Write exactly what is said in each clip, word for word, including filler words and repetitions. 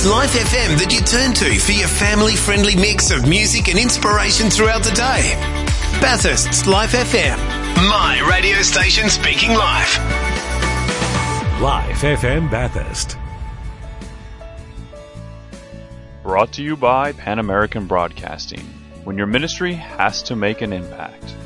It's Life F M that you turn to for your family-friendly mix of music and inspiration throughout the day. Bathurst's Life F M. My radio station speaking life. Life F M Bathurst. Brought to you by Pan American Broadcasting, when your ministry has to make an impact.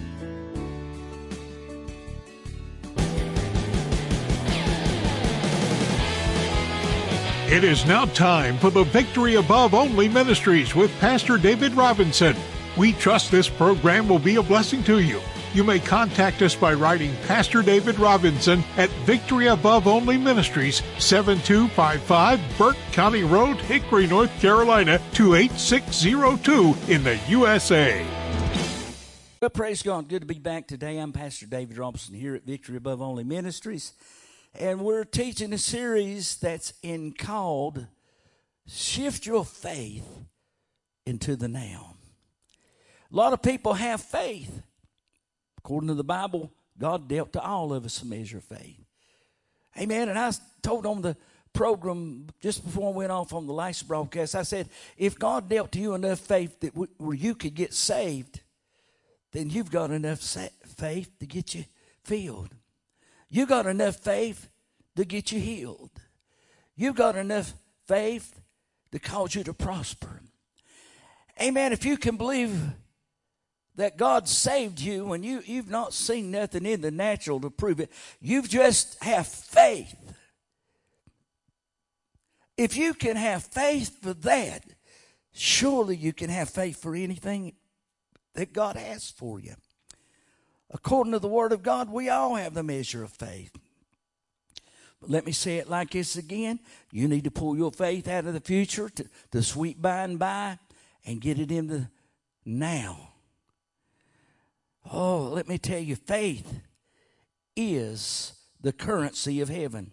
It is now time for the Victory Above Only Ministries with Pastor David Robinson. We trust this program will be a blessing to you. You may contact us by writing Pastor David Robinson at Victory Above Only Ministries, seven two five five Burke County Road, Hickory, North Carolina, two eight six zero two in the U S A. Well, praise God. Good to be back today. I'm Pastor David Robinson here at Victory Above Only Ministries. And we're teaching a series that's in called Shift Your Faith into the Now. A lot of people have faith. According to the Bible, God dealt to all of us a measure of faith. Amen. And I told on the program just before I went off on the last broadcast, I said, if God dealt to you enough faith that w- where you could get saved, then you've got enough sa- faith to get you filled. You got enough faith to get you healed. You got enough faith to cause you to prosper. Amen. If you can believe that God saved you when you, you've not seen nothing in the natural to prove it, you've just have faith. If you can have faith for that, surely you can have faith for anything that God has for you. According to the Word of God, we all have the measure of faith. But let me say it like this again. You need to pull your faith out of the future to the sweet by and by and get it in the now. Oh, let me tell you, faith is the currency of heaven.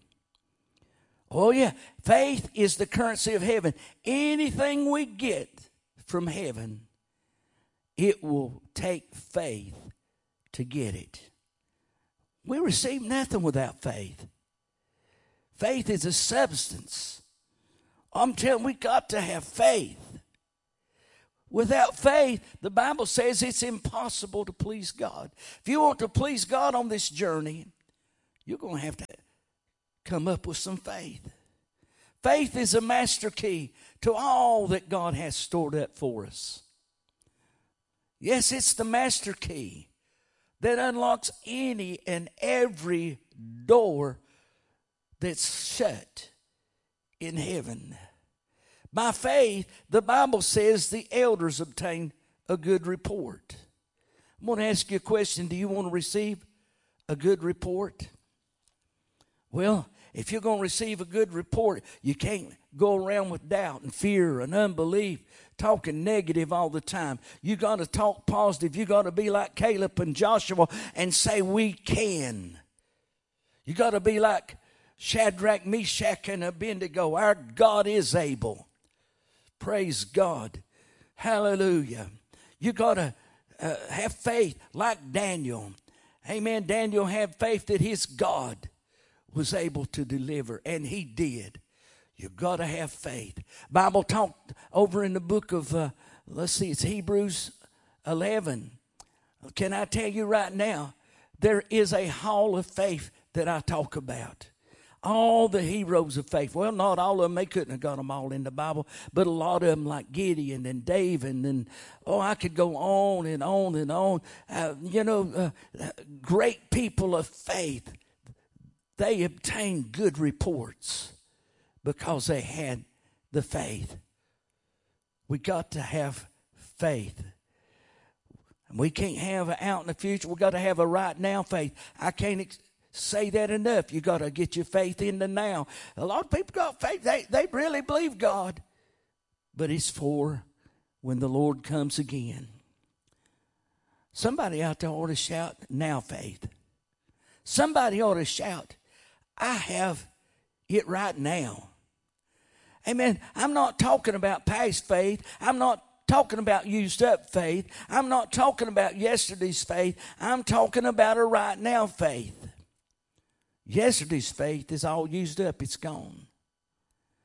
Oh, yeah, faith is the currency of heaven. Anything we get from heaven, it will take faith to get it. We receive nothing without faith. Faith is a substance. I'm telling you, we got to have faith. Without faith, the Bible says it's impossible to please God. If you want to please God on this journey, you're going to have to come up with some faith. Faith is a master key to all that God has stored up for us. Yes, it's the master key that unlocks any and every door that's shut in heaven. By faith, the Bible says the elders obtained a good report. I'm going to ask you a question. Do you want to receive a good report? Well, if you're going to receive a good report, you can't go around with doubt and fear and unbelief, talking negative all the time. You got to talk positive. You got to be like Caleb and Joshua and say, we can. You got to be like Shadrach, Meshach, and Abednego. Our God is able. Praise God. Hallelujah. You got to uh, have faith like Daniel. Amen. Daniel had faith that his God was able to deliver, and he did. You got to have faith. Bible talked over in the book of, uh, let's see, it's Hebrews eleven. Can I tell you right now, there is a hall of faith that I talk about. All the heroes of faith. Well, not all of them. They couldn't have got them all in the Bible. But a lot of them like Gideon and David. And, oh, I could go on and on and on. Uh, you know, uh, great people of faith. They obtained good reports because they had the faith. We got to have faith. We can't have an out in the future. We got to have a right now faith. I can't ex- say that enough. You got to get your faith in the now. A lot of people got faith. They, they really believe God. But it's for when the Lord comes again. Somebody out there ought to shout, now faith. Somebody ought to shout, I have it right now. Amen. I'm not talking about past faith. I'm not talking about used up faith. I'm not talking about yesterday's faith. I'm talking about a right now faith. Yesterday's faith is all used up. It's gone.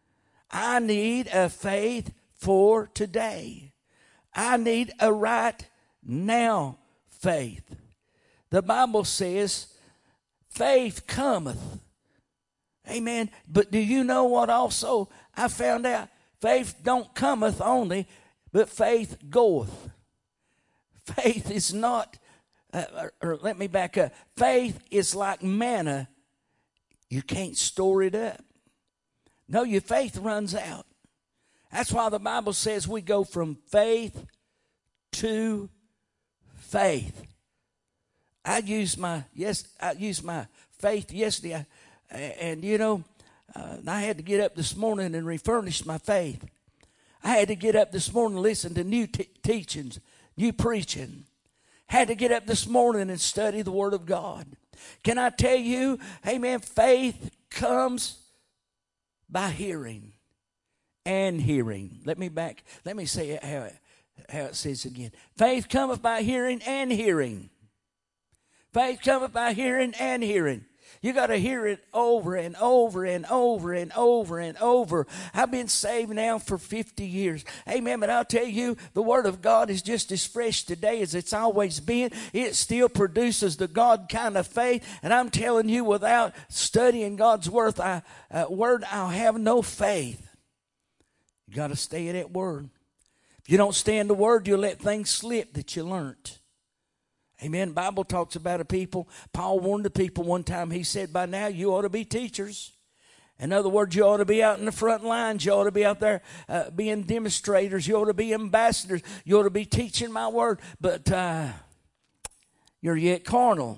I need a faith for today. I need a right now faith. The Bible says, faith cometh. Amen. But do you know what also I found out? Faith don't cometh only, but faith goeth. Faith is not, uh, or, or let me back up. Faith is like manna. You can't store it up. No, your faith runs out. That's why the Bible says we go from faith to faith. I used my yes, I used my faith yesterday, and, and you know, uh, I had to get up this morning and refurnish my faith. I had to get up this morning and listen to new t- teachings, new preaching. Had to get up this morning and study the Word of God. Can I tell you, amen, faith comes by hearing and hearing. Let me back, let me say it how it, how it says again. Faith cometh by hearing and hearing. Faith cometh by hearing and hearing. You got to hear it over and over and over and over and over. I've been saved now for fifty years. Amen. But I'll tell you, the Word of God is just as fresh today as it's always been. It still produces the God kind of faith. And I'm telling you, without studying God's word, I, uh, word, I'll have no faith. You got to stay in that Word. If you don't stay in the Word, you'll let things slip that you learned. Amen. Bible talks about a people. Paul warned the people one time. He said, by now you ought to be teachers. In other words, you ought to be out in the front lines. You ought to be out there uh, being demonstrators. You ought to be ambassadors. You ought to be teaching my word. But uh, you're yet carnal.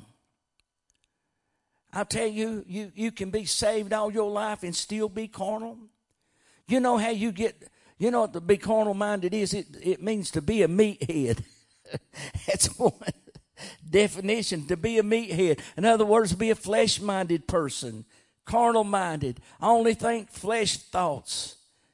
I'll tell you, you, you can be saved all your life and still be carnal. You know how you get, you know what to be carnal-minded is? It, it means to be a meathead. That's one definition, to be a meathead. In other words, be a flesh-minded person, carnal-minded, only think flesh thoughts.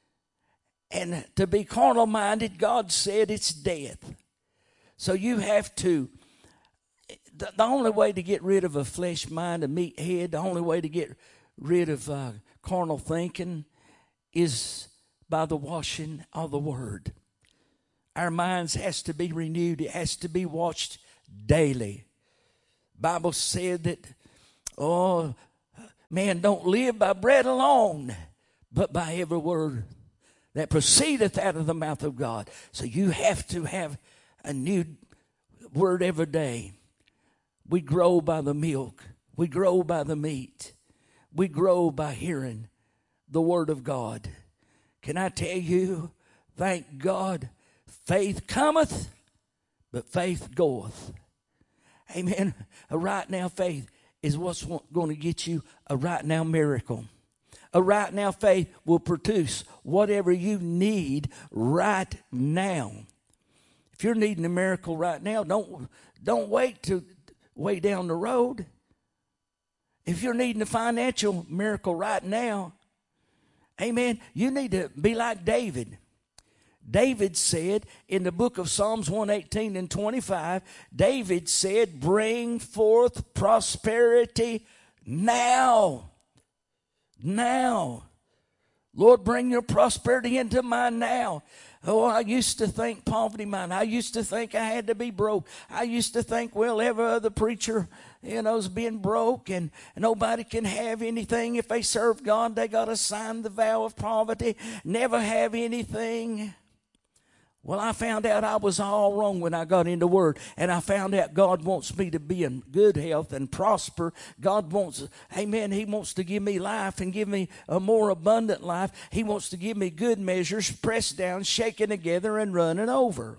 And to be carnal-minded, God said it's death. So you have to, the, the only way to get rid of a flesh mind, a meathead, the only way to get rid of uh, carnal thinking is by the washing of the Word. Our minds has to be renewed. It has to be washed daily. Bible said that, oh, man don't live by bread alone, but by every word that proceedeth out of the mouth of God. So you have to have a new word every day. We grow by the milk. We grow by the meat. We grow by hearing the Word of God. Can I tell you, thank God, faith cometh, but faith goeth. Amen. A right now faith is what's going to get you a right now miracle. A right now faith will produce whatever you need right now. If you're needing a miracle right now, don't, don't wait to way down the road. If you're needing a financial miracle right now, amen, you need to be like David. David said in the book of Psalms one eighteen and twenty-five, David said, bring forth prosperity now. Now. Lord, bring your prosperity into my now. Oh, I used to think poverty mine. I used to think I had to be broke. I used to think, well, every other preacher, you know, is being broke and nobody can have anything. If they serve God, they got to sign the vow of poverty, never have anything. Well, I found out I was all wrong when I got into Word. And I found out God wants me to be in good health and prosper. God wants, amen, He wants to give me life and give me a more abundant life. He wants to give me good measures, pressed down, shaken together, and running over.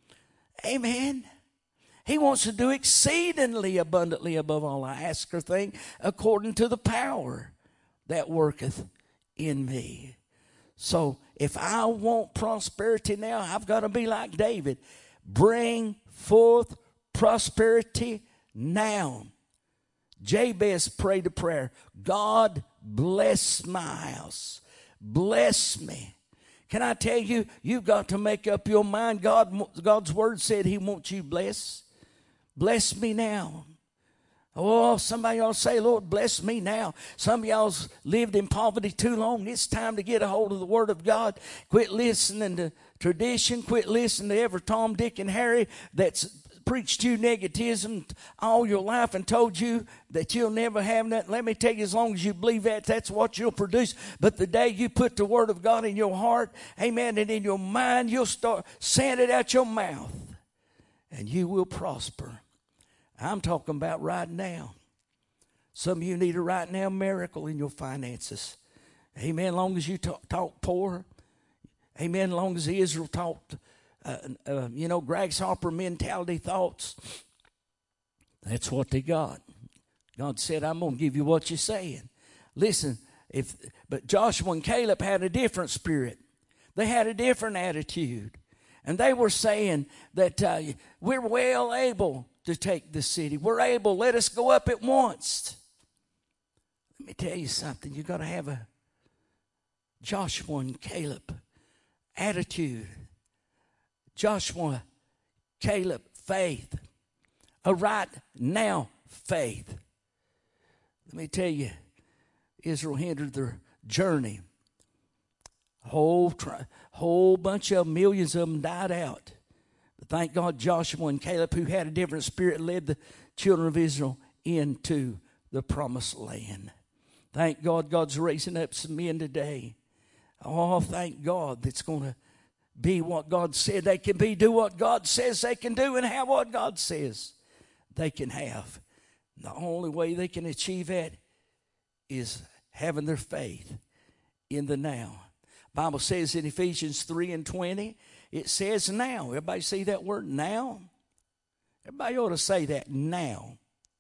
Amen. He wants to do exceedingly abundantly above all I ask or think, according to the power that worketh in me. So if I want prosperity now, I've got to be like David. Bring forth prosperity now. Jabez prayed a prayer. God bless my house. Bless me. Can I tell you, you've got to make up your mind. God, God's word said He wants you blessed. Bless me now. Oh, somebody ought to say, Lord, bless me now. Some of y'all's lived in poverty too long. It's time to get a hold of the Word of God. Quit listening to tradition. Quit listening to every Tom, Dick, and Harry that's preached you negativism all your life and told you that you'll never have nothing. Let me tell you, as long as you believe that, that's what you'll produce. But the day you put the Word of God in your heart, amen, and in your mind, you'll start saying it out your mouth, and you will prosper. I'm talking about right now. Some of you need a right now miracle in your finances. Amen. As long as you talk, talk poor. Amen. As long as Israel talked, uh, uh, you know, grasshopper mentality thoughts. That's what they got. God said, I'm going to give you what you're saying. Listen, if but Joshua and Caleb had a different spirit. They had a different attitude. And they were saying that uh, we're well able to take the city. We're able. Let us go up at once. Let me tell you something. You've got to have a Joshua and Caleb attitude. Joshua, Caleb, faith. A right now faith. Let me tell you, Israel hindered their journey. A whole, tri- whole bunch of them, millions of them died out. But thank God Joshua and Caleb, who had a different spirit, led the children of Israel into the promised land. Thank God God's raising up some men today. Oh, thank God that's going to be what God said they can be, do what God says they can do, and have what God says they can have. And the only way they can achieve that is having their faith in the now. The Bible says in Ephesians three and twenty, it says now. Everybody see that word now? Everybody ought to say that now.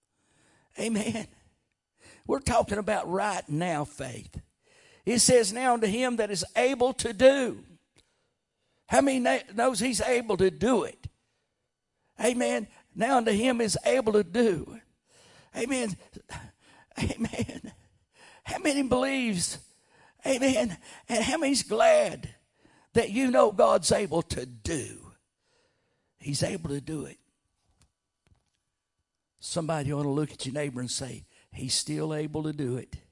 Amen. We're talking about right now faith. It says now unto him that is able to do. How many knows he's able to do it? Amen. Now unto him is able to do. Amen. Amen. How many believes? Amen. And how many's glad that you know God's able to do? He's able to do it. Somebody ought to look at your neighbor and say, he's still able to do it.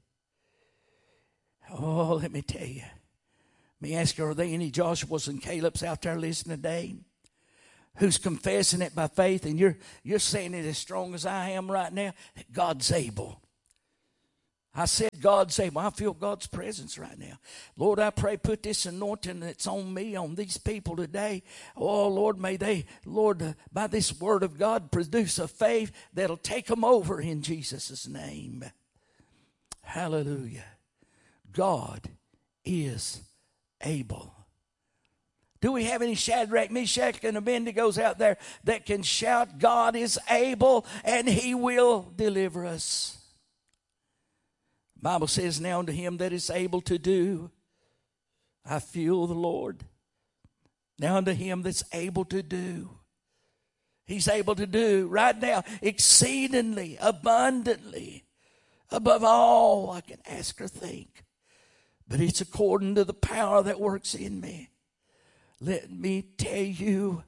Oh, let me tell you. Let me ask you, are there any Joshuas and Calebs out there listening today who's confessing it by faith, and you're, you're saying it as strong as I am right now, that God's able. I said God's able. I feel God's presence right now. Lord, I pray, put this anointing that's on me, on these people today. Oh, Lord, may they, Lord, uh, by this word of God, produce a faith that'll take them over in Jesus' name. Hallelujah. God is able. Do we have any Shadrach, Meshach, and Abednego's out there that can shout, God is able and he will deliver us? The Bible says, now unto him that is able to do, I feel the Lord. Now unto him that's able to do. He's able to do right now exceedingly, abundantly, above all I can ask or think. But it's according to the power that works in me. Let me tell you,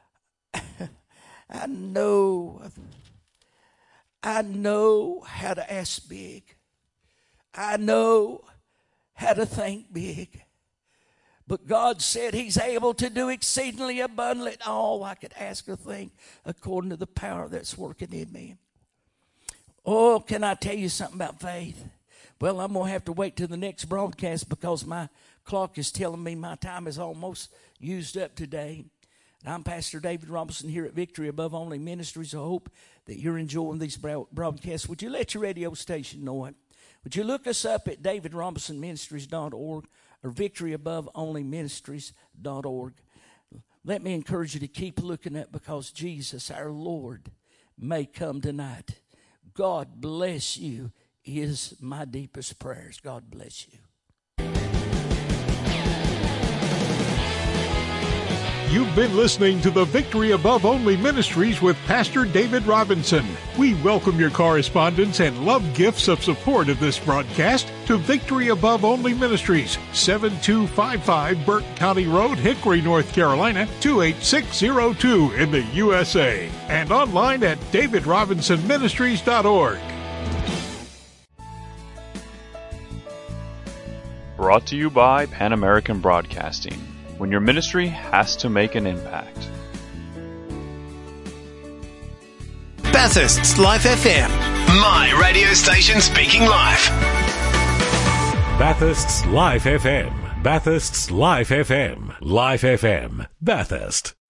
I know, I know how to ask big. I know how to think big. But God said he's able to do exceedingly abundantly all I could ask or think according to the power that's working in me. Oh, can I tell you something about faith? Well, I'm going to have to wait till the next broadcast because my clock is telling me my time is almost used up today. And I'm Pastor David Robinson here at Victory Above Only Ministries. I hope that you're enjoying these broadcasts. Would you let your radio station know it? Would you look us up at david robinson ministries dot org or victory above only ministries dot org? Let me encourage you to keep looking up because Jesus, our Lord, may come tonight. God bless you is my deepest prayers. God bless you. You've been listening to the Victory Above Only Ministries with Pastor David Robinson. We welcome your correspondence and love gifts of support of this broadcast. to Victory Above Only Ministries, seven two five five Burke County Road, Hickory, North Carolina, two eight six zero two in the U S A, and online at david robinson ministries dot org. Brought to you by Pan American Broadcasting, when your ministry has to make an impact. Bathurst's Life F M, my radio station speaking live. Bathurst's Life F M. Bathurst's Life F M. Life F M. Bathurst.